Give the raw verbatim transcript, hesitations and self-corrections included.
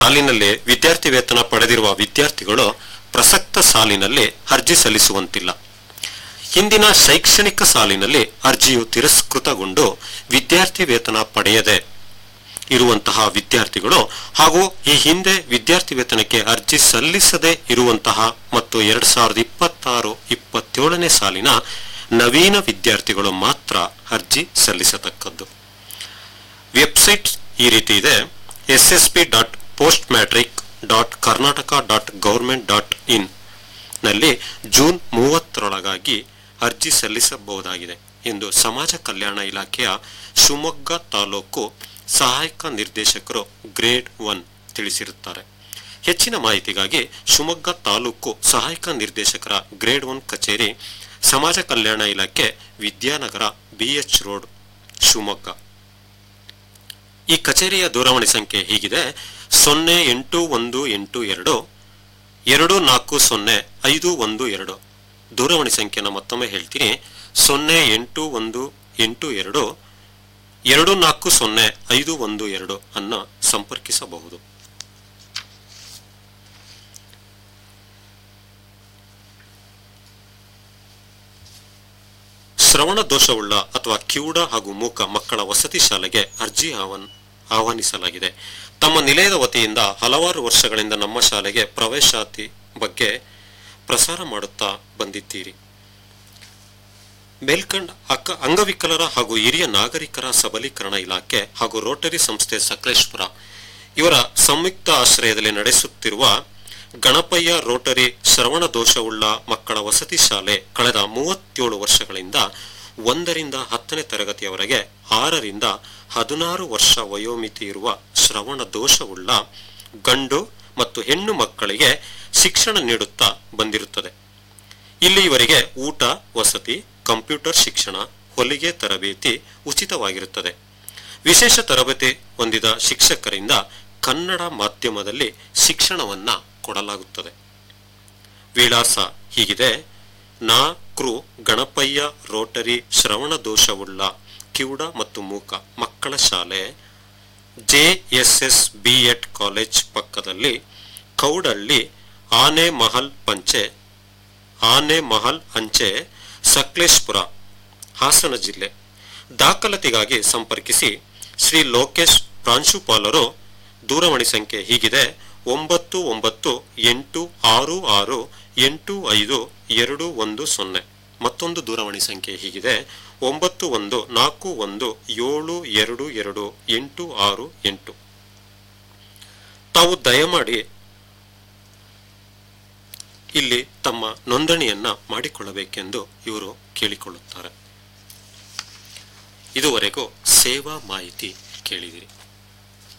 ಸಾಲಿನಲ್ಲಿ ವಿದ್ಯಾರ್ಥಿ ವೇತನ ಪಡೆದಿರುವ ವಿದ್ಯಾರ್ಥಿಗಳು ಪ್ರಸಕ್ತ ಸಾಲಿನಲ್ಲಿ ಅರ್ಜಿ ಸಲ್ಲಿಸುವಂತಿಲ್ಲ. ಹಿಂದಿನ ಶೈಕ್ಷಣಿಕ ಸಾಲಿನಲ್ಲಿ ಅರ್ಜಿಯು ತಿರಸ್ಕೃತಗೊಂಡು ವಿದ್ಯಾರ್ಥಿ ವೇತನ ಪಡೆಯದೆ ಇರುವಂತಹ ವಿದ್ಯಾರ್ಥಿಗಳು ಹಾಗೂ ಈ ಹಿಂದೆ ವಿದ್ಯಾರ್ಥಿ ವೇತನಕ್ಕೆ ಅರ್ಜಿ ಸಲ್ಲಿಸದೆ ಇರುವಂತಹ ಮತ್ತು ಎರಡ್ ಸಾವಿರದ ಇಪ್ಪತ್ತಾರು ಇಪ್ಪತ್ತೇಳನೇ ಸಾಲಿನ ನವೀನ ವಿದ್ಯಾರ್ಥಿಗಳು ಮಾತ್ರ ಅರ್ಜಿ ಸಲ್ಲಿಸತಕ್ಕದ್ದು. ವೆಬ್ಸೈಟ್ ಈ ರೀತಿ ಇದೆ: S S P dot post matrix dot Karnataka dot government dot in ನಲ್ಲಿ ಜೂನ್ ಮೂವತ್ತರೊಳಗಾಗಿ ಅರ್ಜಿ ಸಲ್ಲಿಸಬಹುದಾಗಿದೆ ಎಂದು ಸಮಾಜ ಕಲ್ಯಾಣ ಇಲಾಖೆಯ ಶಿವಮೊಗ್ಗ ತಾಲೂಕು ಸಹಾಯಕ ನಿರ್ದೇಶಕರು ಗ್ರೇಡ್ ಒನ್ ತಿಳಿಸಿರುತ್ತಾರೆ. ಹೆಚ್ಚಿನ ಮಾಹಿತಿಗಾಗಿ ಶಿವಮೊಗ್ಗ ತಾಲೂಕು ಸಹಾಯಕ ನಿರ್ದೇಶಕರ ಗ್ರೇಡ್ ಒನ್ ಕಚೇರಿ, ಸಮಾಜ ಕಲ್ಯಾಣ ಇಲಾಖೆ, ವಿದ್ಯಾನಗರ, ಬಿಎಚ್ ರೋಡ್, ಶಿವಮೊಗ್ಗ. ಈ ಕಚೇರಿಯ ದೂರವಾಣಿ ಸಂಖ್ಯೆ ಹೀಗಿದೆ: ಸೊನ್ನೆ ಎಂಟು ಒಂದು ಎಂಟು ಎರಡು ಎರಡು ನಾಲ್ಕು ಸೊನ್ನೆ ಐದು ಒಂದು ಎರಡು. ದೂರವಾಣಿ ಸಂಖ್ಯೆನ ಮತ್ತೊಮ್ಮೆ ಹೇಳ್ತೀನಿ: ಸೊನ್ನೆ ಎಂಟು ಒಂದು ಎಂಟು ಎರಡು ಎರಡು ನಾಲ್ಕು ಸೊನ್ನೆ ಐದು ಒಂದು ಎರಡು ಅನ್ನ ಸಂಪರ್ಕಿಸಬಹುದು. ಶ್ರವಣ ದೋಷವುಳ್ಳ ಅಥವಾ ಕಿವುಡ ಹಾಗೂ ಮೂಕ ಮಕ್ಕಳ ವಸತಿ ಶಾಲೆಗೆ ಅರ್ಜಿ ಆಹ್ವಾನ ಆಹ್ವಾನಿಸಲಾಗಿದೆ. ತಮ್ಮ ನಿಲಯದ ವತಿಯಿಂದ ಹಲವಾರು ವರ್ಷಗಳಿಂದ ನಮ್ಮ ಶಾಲೆಗೆ ಪ್ರವೇಶಾತಿ ಬಗ್ಗೆ ಪ್ರಸಾರ ಮಾಡುತ್ತಾ ಬಂದಿದ್ದೀರಿ. ಮೇಲ್ಕಂಡ ಅಕ್ಕ ಅಂಗವಿಕಲರ ಹಾಗೂ ಹಿರಿಯ ನಾಗರಿಕರ ಸಬಲೀಕರಣ ಇಲಾಖೆ ಹಾಗೂ ರೋಟರಿ ಸಂಸ್ಥೆ ಸಕಲೇಶ್ಪುರ ಇವರ ಸಂಯುಕ್ತ ಆಶ್ರಯದಲ್ಲಿ ನಡೆಸುತ್ತಿರುವ ಗಣಪಯ್ಯ ರೋಟರಿ ಶ್ರವಣ ದೋಷವುಳ್ಳ ಮಕ್ಕಳ ವಸತಿ ಶಾಲೆ ಕಳೆದ ಮೂವತ್ತೇಳು ವರ್ಷಗಳಿಂದ ಒಂದರಿಂದ ಹತ್ತನೇ ತರಗತಿಯವರೆಗೆ ಆರರಿಂದ ಹದಿನಾರು ವರ್ಷ ವಯೋಮಿತಿ ಇರುವ ಶ್ರವಣ ದೋಷವುಳ್ಳ ಗಂಡು ಮತ್ತು ಹೆಣ್ಣು ಮಕ್ಕಳಿಗೆ ಶಿಕ್ಷಣ ನೀಡುತ್ತಾ ಬಂದಿರುತ್ತದೆ. ಇಲ್ಲಿ ಇವರಿಗೆ ಊಟ, ವಸತಿ, ಕಂಪ್ಯೂಟರ್ ಶಿಕ್ಷಣ, ಹೊಲಿಗೆ ತರಬೇತಿ ಉಚಿತವಾಗಿರುತ್ತದೆ. ವಿಶೇಷ ತರಬೇತಿ ಹೊಂದಿದ ಶಿಕ್ಷಕರಿಂದ ಕನ್ನಡ ಮಾಧ್ಯಮದಲ್ಲಿ ಶಿಕ್ಷಣವನ್ನ ಕೊಡಲಾಗುತ್ತದೆ. ವಿಳಾಸ ಹೀಗಿದೆ: ನಾ ಕೃ ಗಣಪಯ್ಯ ರೋಟರಿ ಶ್ರವಣ ದೋಷವುಳ್ಳ ಕಿವುಡ ಮತ್ತು ಮೂಕ ಮಕ್ಕಳ ಶಾಲೆ, J S S B Ed college ಪಕ್ಕದಲ್ಲಿ, ಕೌಡಳ್ಳಿ, ಆನೆ ಮಹಲ್ ಪಂಚೆ ಆನೆ ಮಹಲ್ ಅಂಚೆ, ಸಕಲೇಶ್ಪುರ, ಹಾಸನ ಜಿಲ್ಲೆ. ದಾಖಲಾತಿಗಾಗಿ ಸಂಪರ್ಕಿಸಿ ಶ್ರೀ ಲೋಕೇಶ್, ಪ್ರಾಂಶುಪಾಲರು. ದೂರವಾಣಿ ಸಂಖ್ಯೆ ಹೀಗಿದೆ: ಒಂಬತ್ತು ಒಂಬತ್ತು ಎಂಟು ಆರು ಆರು ಎಂಟು ಐದು ಎರಡು ಒಂದು ಸೊನ್ನೆ. ಮತ್ತೊಂದು ದೂರವಾಣಿ ಸಂಖ್ಯೆ ಹೀಗಿದೆ: ಒಂಬತ್ತು ಒಂದು ನಾಲ್ಕು ಒಂದು ಏಳು ಎರಡು ಎರಡು ಎಂಟು ಆರು ಎಂಟು. ತಾವು ದಯಮಾಡಿ ಇಲ್ಲಿ ತಮ್ಮ ನೋಂದಣಿಯನ್ನ ಮಾಡಿಕೊಳ್ಳಬೇಕೆಂದು ಇವರು ಕೇಳಿಕೊಳ್ಳುತ್ತಾರೆ. ಇದುವರೆಗೂ ಸೇವಾ ಮಾಹಿತಿ ಕೇಳಿದಿರಿ.